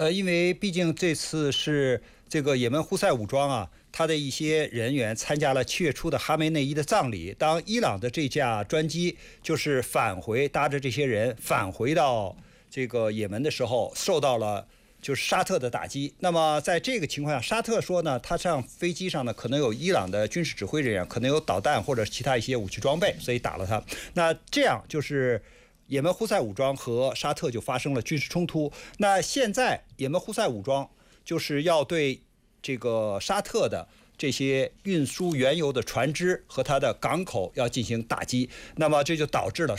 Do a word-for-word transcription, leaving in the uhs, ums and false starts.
呃，因为毕竟这次是这个也门胡塞武装啊，他的一些人员参加了七月初的哈梅内伊的葬礼。当伊朗的这架专机就是返回，搭着这些人返回到这个也门的时候，受到了就是沙特的打击。那么在这个情况下，沙特说呢，他上飞机上呢可能有伊朗的军事指挥人员，可能有导弹或者其他一些武器装备，所以打了他。那这样就是也门胡塞武装和沙特就发生了军事冲突。那现在也门胡塞武装就是要对这个沙特的这些运输原油的船只和它的港口要进行打击，那么这就导致了